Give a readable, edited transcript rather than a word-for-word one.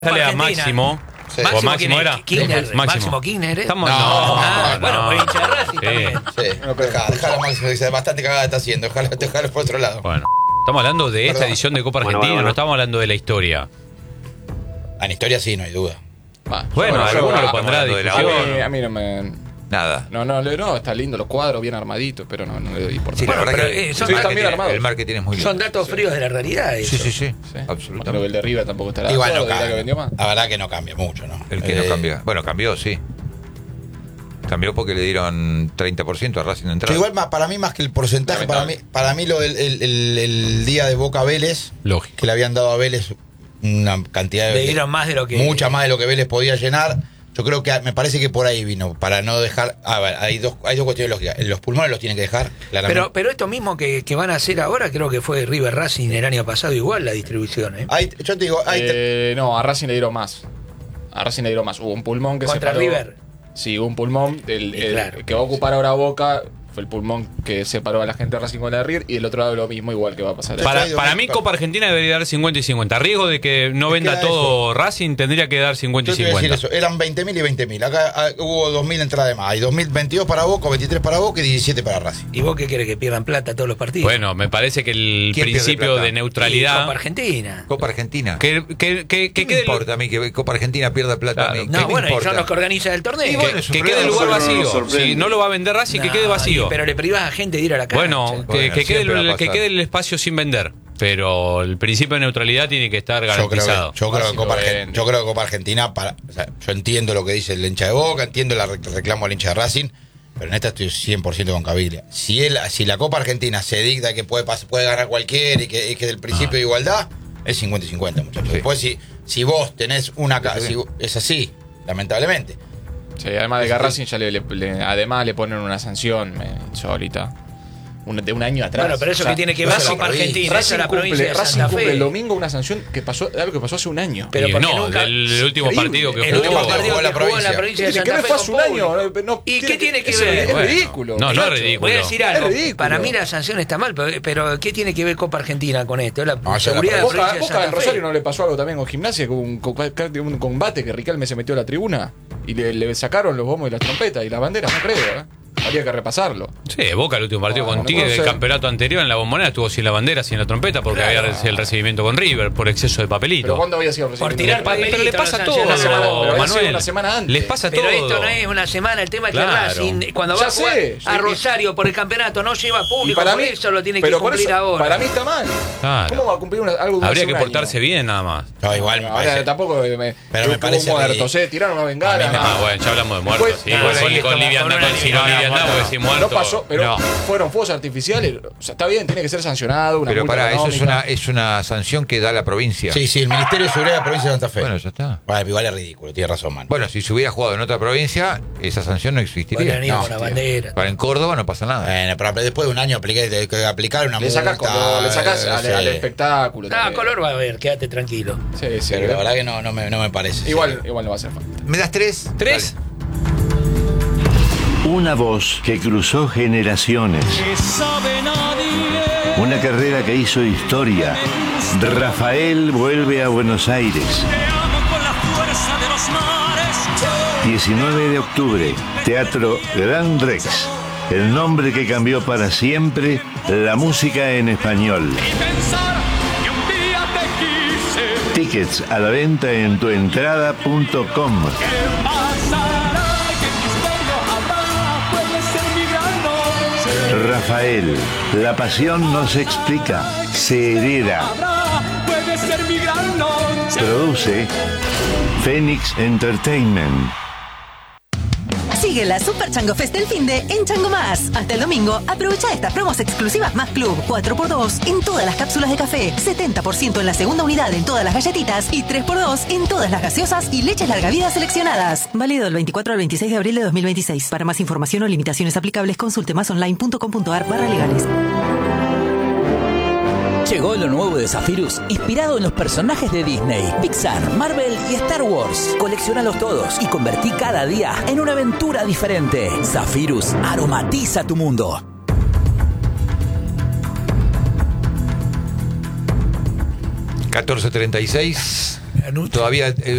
Dale a Máximo. Sí. ¿O Máximo era? Máximo Kirchner. Estamos Bueno, por hincha de Racing también. Sí. Dejala Máximo, dice, bastante cagada está haciendo. Dejala por otro lado. Bueno, estamos hablando de esta edición de Copa Argentina, Bueno. no estamos hablando de la historia. En historia sí, no hay duda. Bueno, alguno lo pondrá a hablando de la discusión. a mí no me... Nada. No, está lindo los cuadros, bien armaditos, pero no le doy importancia. Sí, la Bueno, verdad pero, que son- Sí, están bien armados. el marketing es muy lindo. Son datos fríos de la realidad. Sí, eso. sí, sí. Sí. Creo que Absolutamente. el de River tampoco estará. Igual no ¿Dirá que cambia. vendió más? La verdad que no cambia mucho, ¿no? El que no cambia. Bueno, cambió, sí. Cambió porque le dieron 30% a Racing de entrada. Yo igual, para mí, más que el porcentaje, para mí el día de Boca Vélez, Lógico. que le habían dado a Vélez una cantidad Le dieron más de lo que... mucha más de lo que Vélez podía llenar. Yo creo que me parece que por ahí vino, para no dejar. A ver, hay dos cuestiones lógicas. Los pulmones los tienen que dejar, claramente. Pero esto mismo que van a hacer ahora, creo que fue River Racing el año pasado, igual la distribución. Yo te digo, No, a Racing le dieron más. Hubo un pulmón que Contra separó. River. Sí, hubo un pulmón. El claro. que va a ocupar ahora Boca fue el pulmón que separó a la gente de Racing con la de River. Y del otro lado lo mismo, igual que va a pasar. Para mí, Copa Argentina debería dar 50 y 50. A riesgo de que no venda queda todo Racing, tendría que dar 50 y Yo te iba a decir 50. eso, eran 20.000 y 20.000. Acá hubo 2.000 entradas de más. Hay 2.022 para Boca, 23 para Boca y 17 para Racing. ¿Y vos qué querés, que pierdan plata todos los partidos? Bueno, me parece que el ¿Quién pierde principio plata? de Y neutralidad. Copa Argentina. Copa Argentina. Que ¿Qué me quede importa a mí que Copa Argentina pierda plata? Claro. A mí? No, ¿Qué me bueno, y importa? son los que organizan el torneo. Y bueno, es un que quede el problema. lugar vacío. sorprende. Si no lo va a vender Racing, que quede vacío. Pero le privás a gente de ir a la cancha. Bueno, Bueno, que siempre va a que pasar. quede el espacio sin vender. Pero el principio de neutralidad tiene que estar Yo creo garantizado. que Copa Básicamente. yo creo que Copa Argentina, yo entiendo lo que dice el hincha de Boca, entiendo el reclamo del hincha de Racing, pero en esta estoy 100% con Caviglia. Si la Copa Argentina se dicta que puede ganar cualquiera y que del principio de igualdad, es 50 y 50, muchachos. Sí. Después, si vos tenés es así, lamentablemente. Sí, además de que a Racing ya además le ponen una sanción insólita. De un año atrás. Bueno, pero eso que tiene que ver eso con es la provincia. Argentina, eso es la provincia de Racing Santa cumple Fe. el domingo una sanción que pasó, algo que pasó hace un año. Pero Y porque no, nunca- del último Increíble. partido que El último jugó. partido jugó que la jugó en la provincia. provincia de Que Santa no Fe fue hace con un público. año. ¿Y qué tiene que eso ver? Es Bueno. ridículo. No, no es muchacho. ridículo. Voy a decir algo. Es ridículo. Para mí la sanción está mal, pero ¿qué tiene que ver Copa Argentina con esto? La No, seguridad de la Boca provincia de en Santa Fe. Rosario no le pasó algo también con Gimnasia, con un combate que Riquelme se metió a la tribuna y le sacaron los bombos y las trompetas y las banderas, no creo, ¿eh? Habría que repasarlo. Sí, Boca el último partido Bueno, con Tigre no del sé. campeonato anterior en la Bombonera estuvo sin la bandera, sin la trompeta, porque había el recibimiento con River por exceso de papelito. Pero ¿cuándo había sido el Por recibimiento? tirar Pero le papelito, pasa no todo, sancionan semana, pero había sido Manuel. una semana antes. Les pasa Pero todo. esto no es una semana, el tema es que Claro. Racing, cuando Ya va a jugar sé, a sí. Rosario por el campeonato, no lleva Y público, para por mí, eso lo tiene que pero por cumplir eso, ahora. Para mí está mal. Claro. ¿Cómo va a cumplir algo de Habría hace que un portarse año? bien nada más. No, igual me Ahora parece. tampoco Pero me parece muertos, tiraron una bengala. A mí Ah, bueno, ya hablamos de muertos. Después- Sí, Después con ahí liviandad, estamos con liviandad, porque si No muerto. pasó, pero No. fueron fuegos artificiales. O sea, está bien, tiene que ser sancionado. Una Pero multa para eso económica. es una sanción que da la provincia. Sí, el Ministerio de Seguridad de la provincia de Santa Fe. Bueno, ya está. Bueno, igual es ridículo, tiene razón, man. Bueno, si se hubiera jugado en otra provincia, esa sanción no existiría. Podrían ir No, con la tío. bandera. Para en Córdoba no pasa nada. Bueno, pero después de un año aplicar una Le multa. sacas color, le sacas al sí. espectáculo. No, también. color va a haber, quédate tranquilo. Sí, sí. Pero la verdad que no me parece. Igual no va a hacer falta. ¿Me das 3? ¿Tres? Una voz que cruzó generaciones. Una carrera que hizo historia. Rafael vuelve a Buenos Aires. 19 de octubre, Teatro Gran Rex. El nombre que cambió para siempre la música en español. Tickets a la venta en tuentrada.com. Rafael, la pasión no se explica, se hereda. Produce Phoenix Entertainment. Sigue la Super Chango Fest del finde en Chango Más. Hasta el domingo, aprovecha estas promos exclusivas más club. 4x2 en todas las cápsulas de café, 70% en la segunda unidad en todas las galletitas y 3x2 en todas las gaseosas y leches larga vida seleccionadas. Válido del 24 al 26 de abril de 2026. Para más información o limitaciones aplicables, consulte másonline.com.ar/legales. Llegó lo nuevo de Zephyrus, inspirado en los personajes de Disney, Pixar, Marvel y Star Wars. Colecciónalos todos y convertí cada día en una aventura diferente. Zephyrus aromatiza tu mundo. .14:36. Todavía